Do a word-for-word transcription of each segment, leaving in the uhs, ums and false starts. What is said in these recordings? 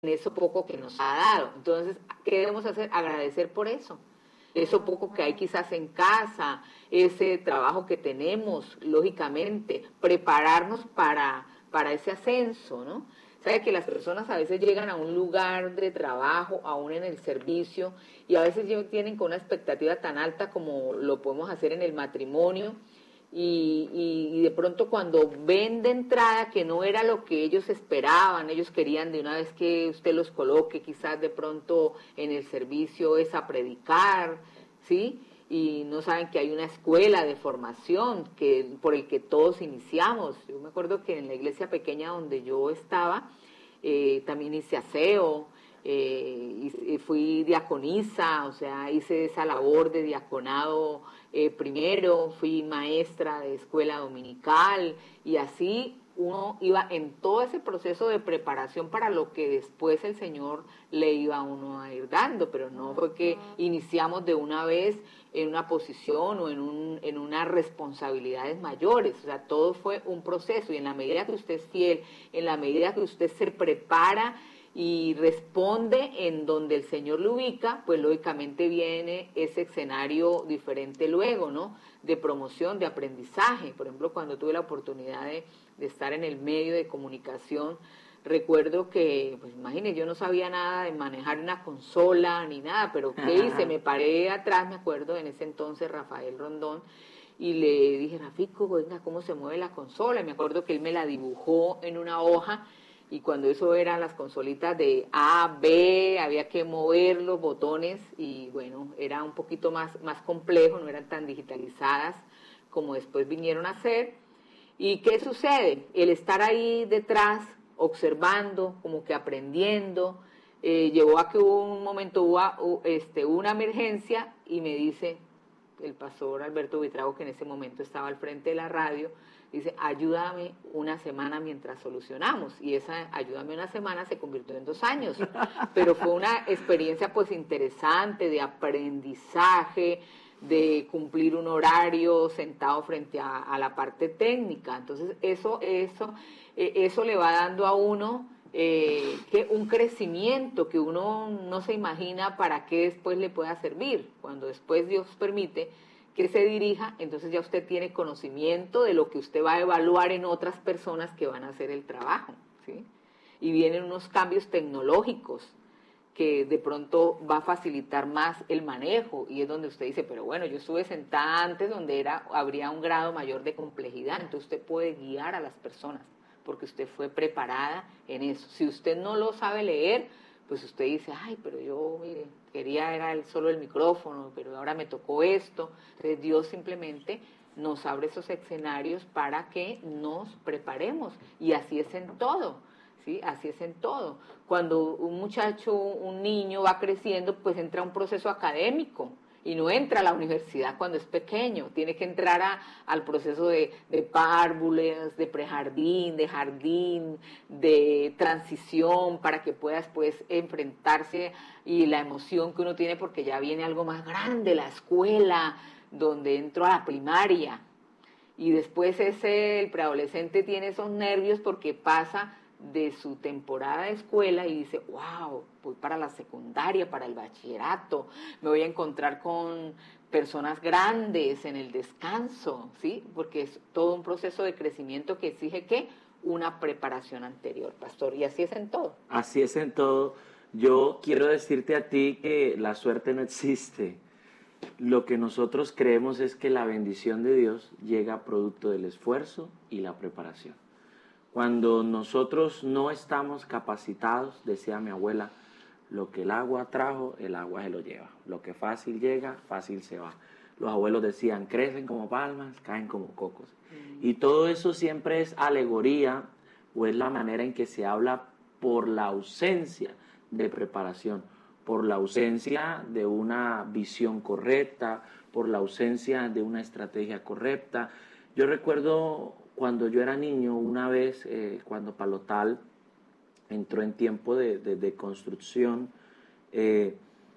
eso poco que nos ha dado. Entonces, ¿qué debemos hacer? Agradecer por eso. Eso poco que hay quizás en casa, ese trabajo que tenemos, lógicamente, prepararnos para, para ese ascenso, ¿no? Sabe que las personas a veces llegan a un lugar de trabajo, aún en el servicio, y a veces tienen con una expectativa tan alta como lo podemos hacer en el matrimonio, y, y, y de pronto cuando ven de entrada que no era lo que ellos esperaban, ellos querían de una vez que usted los coloque quizás de pronto en el servicio es a predicar, ¿sí? Y no saben que hay una escuela de formación que, por el que todos iniciamos. Yo me acuerdo que en la iglesia pequeña donde yo estaba, eh, también hice aseo, eh, y fui diaconisa, o sea, hice esa labor de diaconado eh, primero, fui maestra de escuela dominical, y así uno iba en todo ese proceso de preparación para lo que después el Señor le iba a uno a ir dando, pero no fue que iniciamos de una vez en una posición o en, un, en unas responsabilidades mayores, o sea, todo fue un proceso, y en la medida que usted es fiel, en la medida que usted se prepara y responde en donde el Señor lo ubica, pues lógicamente viene ese escenario diferente luego, ¿no? De promoción, de aprendizaje. Por ejemplo, cuando tuve la oportunidad de, de estar en el medio de comunicación, recuerdo que, pues imagínense, yo no sabía nada de manejar una consola ni nada, pero ¿qué hice? Me paré atrás, me acuerdo, en ese entonces Rafael Rondón, y le dije, Rafico, venga, ¿cómo se mueve la consola? Y me acuerdo que él me la dibujó en una hoja, y cuando eso eran las consolitas de A, B, había que mover los botones, y bueno, era un poquito más, más complejo, no eran tan digitalizadas como después vinieron a ser. ¿Y qué sucede? El estar ahí detrás, observando, como que aprendiendo, eh, llevó a que hubo un momento, hubo este, una emergencia, y me dice el pastor Alberto Buitrago, que en ese momento estaba al frente de la radio, dice, ayúdame una semana mientras solucionamos, y esa ayúdame una semana se convirtió en dos años, pero fue una experiencia pues interesante, de aprendizaje, de cumplir un horario sentado frente a, a la parte técnica. Entonces eso, eso, eh, eso le va dando a uno eh, que un crecimiento que uno no se imagina para qué después le pueda servir. Cuando después Dios permite que se dirija, entonces ya usted tiene conocimiento de lo que usted va a evaluar en otras personas que van a hacer el trabajo, ¿sí? Y vienen unos cambios tecnológicos que de pronto va a facilitar más el manejo, y es donde usted dice, pero bueno, yo estuve sentada antes donde era, habría un grado mayor de complejidad, entonces usted puede guiar a las personas, porque usted fue preparada en eso. Si usted no lo sabe leer, pues usted dice, ay, pero yo, mire, quería era el, solo el micrófono, pero ahora me tocó esto. Entonces Dios simplemente nos abre esos escenarios para que nos preparemos, y así es en todo. ¿Sí? Así es en todo. Cuando un muchacho, un niño va creciendo, pues entra a un proceso académico, y no entra a la universidad cuando es pequeño, tiene que entrar a, al proceso de, de párvulas, de prejardín, de jardín, de transición, para que pueda después enfrentarse, y la emoción que uno tiene porque ya viene algo más grande, la escuela, donde entró a la primaria, y después ese, el preadolescente tiene esos nervios porque pasa de su temporada de escuela y dice, wow, voy para la secundaria, para el bachillerato, me voy a encontrar con personas grandes en el descanso, ¿sí? Porque es todo un proceso de crecimiento que exige, ¿qué? Una preparación anterior, pastor, y así es en todo. Así es en todo. Yo quiero decirte a ti que la suerte no existe. Lo que nosotros creemos es que la bendición de Dios llega producto del esfuerzo y la preparación. Cuando nosotros no estamos capacitados, decía mi abuela, lo que el agua trajo, el agua se lo lleva. Lo que fácil llega, fácil se va. Los abuelos decían, crecen como palmas, caen como cocos. Mm. Y todo eso siempre es alegoría, o es la manera en que se habla por la ausencia de preparación, por la ausencia de una visión correcta, por la ausencia de una estrategia correcta. Yo recuerdo cuando yo era niño, una vez, eh, cuando Palotal entró en tiempo de, de, de construcción, eh,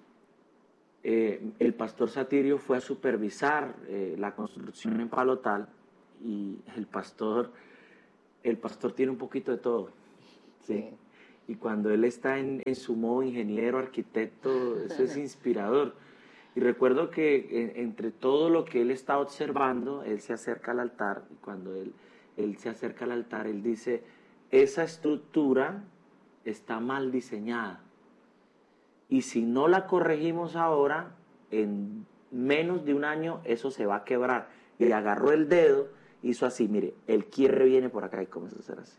eh, el pastor Satirio fue a supervisar eh, la construcción en Palotal, y el pastor, el pastor tiene un poquito de todo, ¿sí? Sí. Y cuando él está en, en su modo ingeniero, arquitecto, eso es inspirador. Y recuerdo que en, entre todo lo que él está observando, él se acerca al altar, y cuando él, él se acerca al altar, él dice, esa estructura está mal diseñada. Y si no la corregimos ahora, en menos de un año eso se va a quebrar. Y agarró el dedo, hizo así, mire, el quiebre viene por acá y comenzó a hacer así.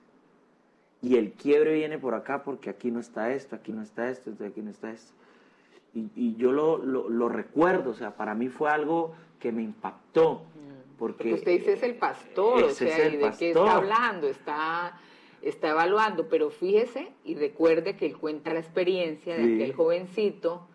Y el quiebre viene por acá porque aquí no está esto, aquí no está esto, aquí no está esto. Y, y yo lo, lo, lo recuerdo, o sea, para mí fue algo que me impactó. Porque, porque usted dice es el pastor, o sea, ¿y de qué está hablando? Está, está evaluando, pero fíjese y recuerde que él cuenta la experiencia de sí. aquel jovencito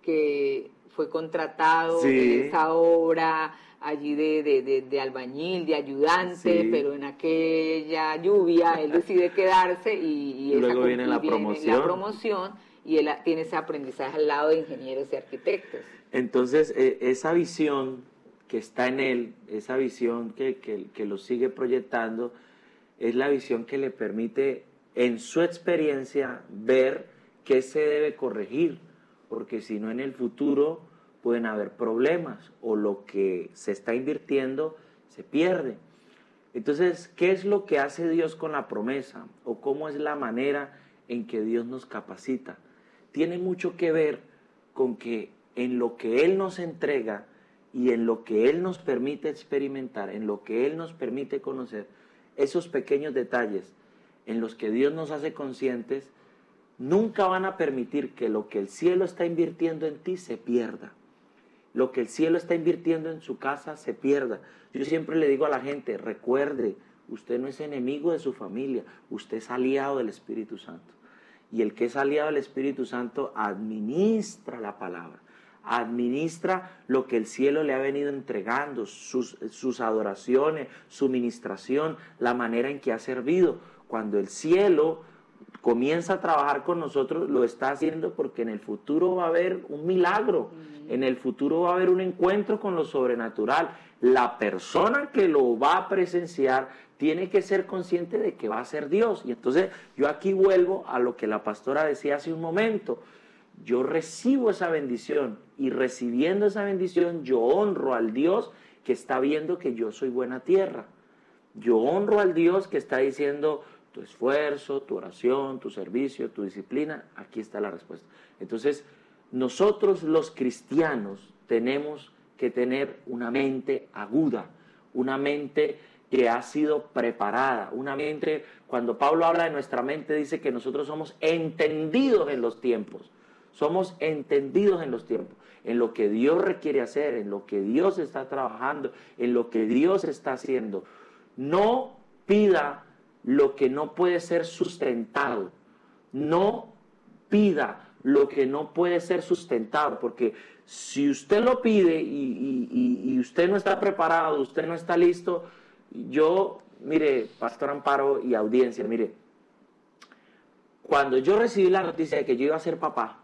que fue contratado sí. en esa obra allí de, de, de, de albañil, de ayudante, sí. pero en aquella lluvia él decide quedarse y, y, y luego esa, viene, la, viene promoción. la promoción y él tiene ese aprendizaje al lado de ingenieros y arquitectos. Entonces, eh, esa visión que está en él, esa visión que, que, que lo sigue proyectando, es la visión que le permite en su experiencia ver qué se debe corregir, porque si no en el futuro pueden haber problemas o lo que se está invirtiendo se pierde. Entonces, ¿qué es lo que hace Dios con la promesa? ¿O cómo es la manera en que Dios nos capacita? Tiene mucho que ver con que en lo que Él nos entrega y en lo que Él nos permite experimentar, en lo que Él nos permite conocer, esos pequeños detalles en los que Dios nos hace conscientes, nunca van a permitir que lo que el cielo está invirtiendo en ti se pierda. Lo que el cielo está invirtiendo en su casa se pierda. Yo siempre le digo a la gente, recuerde, usted no es enemigo de su familia, usted es aliado del Espíritu Santo. Y el que es aliado del Espíritu Santo administra la palabra, administra lo que el cielo le ha venido entregando, sus, sus adoraciones, su ministración, la manera en que ha servido. Cuando el cielo comienza a trabajar con nosotros, lo está haciendo porque en el futuro va a haber un milagro, en el futuro va a haber un encuentro con lo sobrenatural. La persona que lo va a presenciar tiene que ser consciente de que va a ser Dios. Y entonces yo aquí vuelvo a lo que la pastora decía hace un momento. Yo recibo esa bendición y recibiendo esa bendición yo honro al Dios que está viendo que yo soy buena tierra. Yo honro al Dios que está diciendo tu esfuerzo, tu oración, tu servicio, tu disciplina, aquí está la respuesta. Entonces, nosotros los cristianos tenemos que tener una mente aguda, una mente que ha sido preparada, una mente, cuando Pablo habla de nuestra mente, dice que nosotros somos entendidos en los tiempos, somos entendidos en los tiempos, en lo que Dios requiere hacer, en lo que Dios está trabajando, en lo que Dios está haciendo. No pida lo que no puede ser sustentado. No pida lo que no puede ser sustentado, porque si usted lo pide y, y, y usted no está preparado, usted no está listo, yo, mire, Pastor Amparo y audiencia, mire, cuando yo recibí la noticia de que yo iba a ser papá,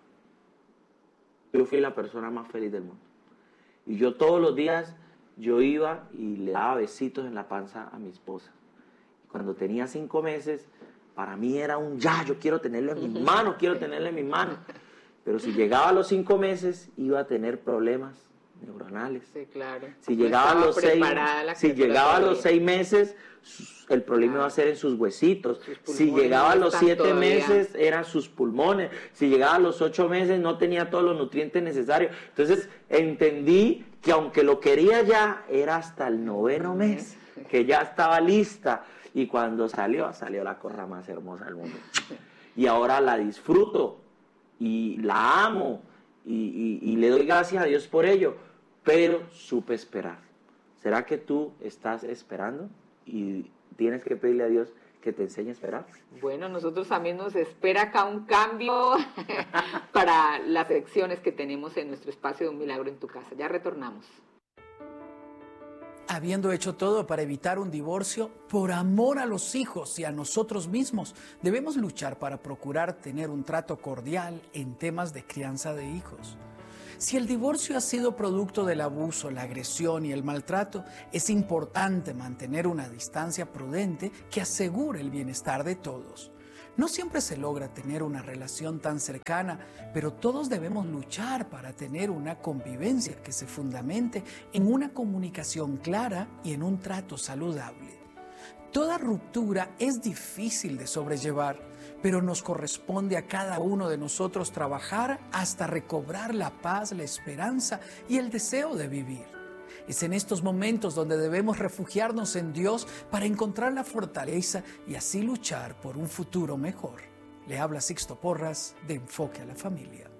yo fui la persona más feliz del mundo. Y yo todos los días, yo iba y le daba besitos en la panza a mi esposa. Cuando tenía cinco meses, para mí era un ya, yo quiero tenerlo en mis manos, quiero tenerlo en mis manos. Pero si llegaba a los cinco meses, iba a tener problemas neuronales. Sí, claro. Si llegaba a los seis, si llegaba a los seis meses, el problema iba a ser en sus huesitos. Si llegaba a los siete meses, eran sus pulmones. Si llegaba a los ocho meses, no tenía todos los nutrientes necesarios. Entonces, entendí que aunque lo quería ya, era hasta el noveno mes, que ya estaba lista. Y cuando salió, salió la cosa más hermosa del mundo. Y ahora la disfruto y la amo y, y, y le doy gracias a Dios por ello, pero supe esperar. ¿Será que tú estás esperando y tienes que pedirle a Dios que te enseñe a esperar? Bueno, nosotros también nos espera acá un cambio para las secciones que tenemos en nuestro espacio de Un Milagro en tu Casa. Ya retornamos. Habiendo hecho todo para evitar un divorcio, por amor a los hijos y a nosotros mismos, debemos luchar para procurar tener un trato cordial en temas de crianza de hijos. Si el divorcio ha sido producto del abuso, la agresión y el maltrato, es importante mantener una distancia prudente que asegure el bienestar de todos. No siempre se logra tener una relación tan cercana, pero todos debemos luchar para tener una convivencia que se fundamente en una comunicación clara y en un trato saludable. Toda ruptura es difícil de sobrellevar, pero nos corresponde a cada uno de nosotros trabajar hasta recobrar la paz, la esperanza y el deseo de vivir. Es en estos momentos donde debemos refugiarnos en Dios para encontrar la fortaleza y así luchar por un futuro mejor. Le habla Sixto Porras de Enfoque a la Familia.